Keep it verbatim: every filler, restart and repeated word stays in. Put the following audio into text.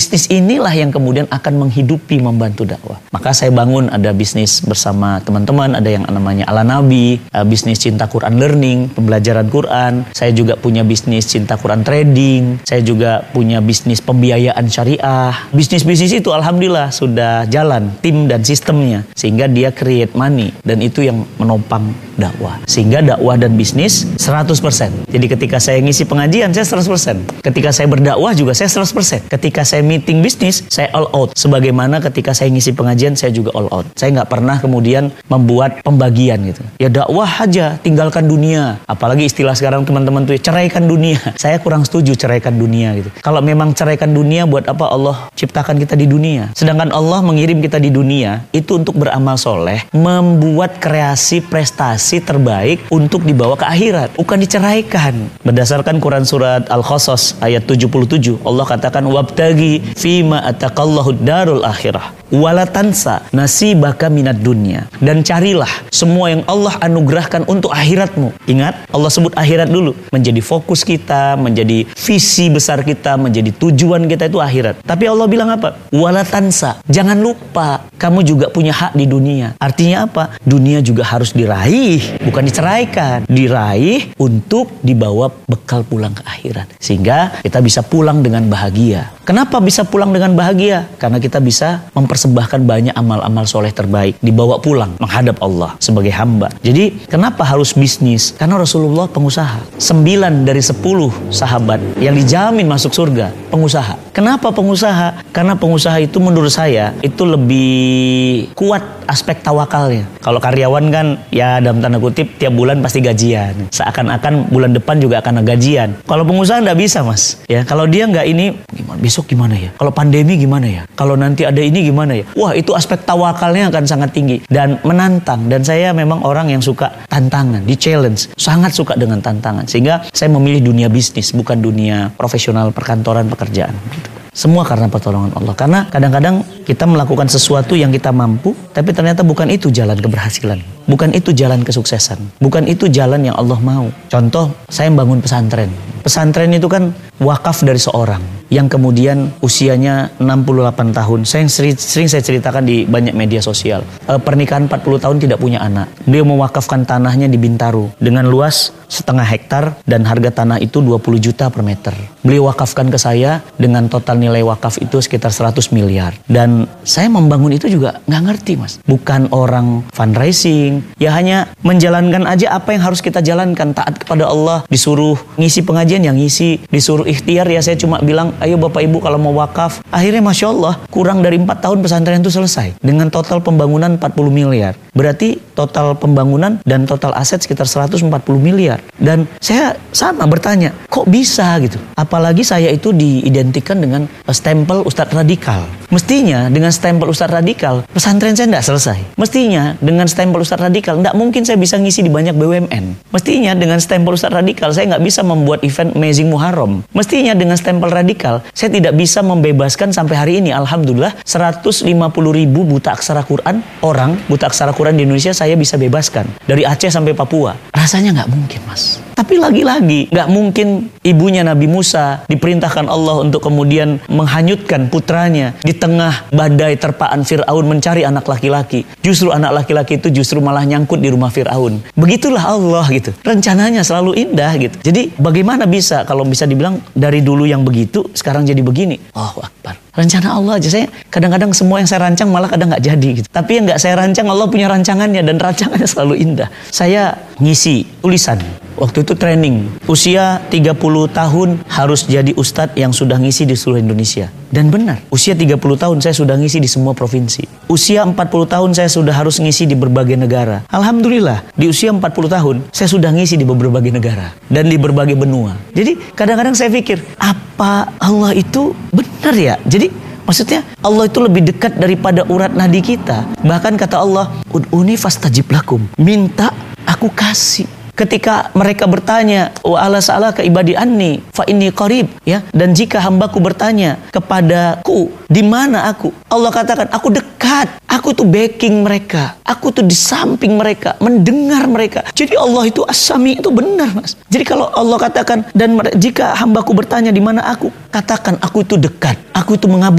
Bisnis inilah yang kemudian akan menghidupi, membantu dakwah. Maka saya bangun ada bisnis bersama teman-teman, ada yang namanya Ala Nabi, uh, bisnis Cinta Quran Learning, pembelajaran Quran. Saya juga punya bisnis Cinta Quran Trading. Saya juga punya bisnis pembiayaan syariah. Bisnis-bisnis itu alhamdulillah sudah jalan, tim dan sistemnya, sehingga dia create money, dan itu yang menopang dakwah. Sehingga dakwah dan bisnis seratus persen. Jadi ketika saya ngisi pengajian, saya seratus persen. Ketika saya berdakwah juga saya seratus persen. Ketika saya meeting bisnis, saya all out. Sebagaimana ketika saya ngisi pengajian, saya juga all out. Saya nggak pernah kemudian membuat pembagian gitu. Ya dakwah aja, tinggalkan dunia. Apalagi istilah sekarang teman-teman tuh, ceraikan dunia. Saya kurang setuju ceraikan dunia gitu. Kalau memang ceraikan dunia, buat apa Allah ciptakan kita di dunia? Sedangkan Allah mengirim kita di dunia itu untuk beramal soleh, membuat kreasi prestasi terbaik untuk dibawa ke akhirat, bukan diceraikan. Berdasarkan Quran surat Al-Qasas ayat tujuh puluh tujuh, Allah katakan wabtagi fima ataqallahu darul akhirah wala tansa nasibaka minad dunya, dan carilah semua yang Allah anugerahkan untuk akhiratmu. Ingat, Allah sebut akhirat dulu, menjadi fokus kita, menjadi visi besar kita, menjadi tujuan kita itu akhirat. Tapi Allah bilang apa? Wala tansa, jangan lupa kamu juga punya hak di dunia. Artinya apa? Dunia juga harus diraih, bukan diceraikan. Diraih untuk dibawa bekal pulang ke akhirat, sehingga kita bisa pulang dengan bahagia. Kenapa bisa pulang dengan bahagia? Karena kita bisa mempersembahkan banyak amal-amal soleh terbaik, dibawa pulang menghadap Allah sebagai hamba. Jadi kenapa harus bisnis? Karena Rasulullah pengusaha. Sembilan dari sepuluh sahabat yang dijamin masuk surga pengusaha. Kenapa pengusaha? Karena pengusaha itu menurut saya itu lebih kuat aspek tawakalnya. Kalau karyawan kan ya dalam tanda kutip tiap bulan pasti gajian, seakan-akan bulan depan juga akan gajian. Kalau pengusaha nggak bisa, mas. Ya kalau dia nggak ini, gimana besok gimana ya? Kalau pandemi gimana ya? Kalau nanti ada ini gimana ya? Wah, itu aspek tawakalnya akan sangat tinggi dan menantang. Dan saya memang orang yang suka tantangan, di challenge, sangat suka dengan tantangan. Sehingga saya memilih dunia bisnis, bukan dunia profesional perkantoran pekerjaan. Semua karena pertolongan Allah. Karena kadang-kadang kita melakukan sesuatu yang kita mampu, tapi ternyata bukan itu jalan keberhasilan, bukan itu jalan kesuksesan, bukan itu jalan yang Allah mau. Contoh, saya membangun pesantren. Pesantren itu kan wakaf dari seorang yang kemudian usianya enam puluh delapan tahun. Saya sering, sering saya ceritakan di banyak media sosial. E, pernikahan empat puluh tahun tidak punya anak. Beliau mewakafkan tanahnya di Bintaro dengan luas setengah hektar dan harga tanah itu dua puluh juta per meter. Beliau wakafkan ke saya dengan total nilai wakaf itu sekitar seratus miliar. Dan saya membangun itu juga nggak ngerti, mas. Bukan orang fundraising. Ya hanya menjalankan aja apa yang harus kita jalankan. Taat kepada Allah. Disuruh ngisi pengajian yang ngisi. Disuruh ikhtiar ya saya cuma bilang, ayo bapak ibu kalau mau wakaf. Akhirnya masya Allah kurang dari empat tahun pesantren itu selesai. Dengan total pembangunan empat puluh miliar. Berarti total pembangunan dan total aset sekitar seratus empat puluh miliar. Dan saya sama bertanya, kok bisa gitu? Apalagi saya itu diidentikan dengan stempel Ustadz Radikal. Mestinya dengan stempel Ustadz Radikal, pesantren saya tidak selesai. Mestinya dengan stempel Ustadz Radikal, tidak mungkin saya bisa ngisi di banyak B U M N. Mestinya dengan stempel Ustadz Radikal, saya nggak bisa membuat event Amazing Muharram. Mestinya dengan stempel radikal, saya tidak bisa membebaskan sampai hari ini. Alhamdulillah, seratus lima puluh ribu buta aksara Quran, orang buta aksara Quran di Indonesia saya bisa bebaskan. Dari Aceh sampai Papua. Rasanya nggak mungkin, mas. Tapi lagi-lagi, nggak mungkin ibunya Nabi Musa diperintahkan Allah untuk kemudian menghanyutkan putranya di tengah badai terpaan Fir'aun mencari anak laki-laki. Justru anak laki-laki itu justru malah nyangkut di rumah Fir'aun. Begitulah Allah gitu. Rencananya selalu indah gitu. Jadi bagaimana bisa kalau bisa dibilang dari dulu yang begitu sekarang jadi begini? Allahu Akbar. Rencana Allah aja. Saya kadang-kadang semua yang saya rancang malah kadang nggak jadi gitu. Tapi yang nggak saya rancang Allah punya rancangannya dan rancangannya selalu indah. Saya ngisi tulisan. Waktu itu training. Usia tiga puluh tahun harus jadi ustadz yang sudah ngisi di seluruh Indonesia. Dan benar. Usia tiga puluh tahun saya sudah ngisi di semua provinsi. Usia empat puluh tahun saya sudah harus ngisi di berbagai negara. Alhamdulillah. Di usia empat puluh tahun saya sudah ngisi di berbagai negara. Dan di berbagai benua. Jadi kadang-kadang saya pikir, apa Allah itu benar ya? Jadi maksudnya Allah itu lebih dekat daripada urat nadi kita. Bahkan kata Allah, ud'uni fastajib lakum. Minta aku kasih. Ketika mereka bertanya, wa ala sa'alaka ibadi anni fa inni qarib, ya, dan jika hambaku bertanya kepadaku di mana aku, Allah katakan aku dekat, aku tuh backing mereka, aku tuh di samping mereka, mendengar mereka. Jadi Allah itu as-sami, itu benar, mas. Jadi kalau Allah katakan dan jika hambaku bertanya di mana aku, katakan aku itu dekat, aku itu mengabdi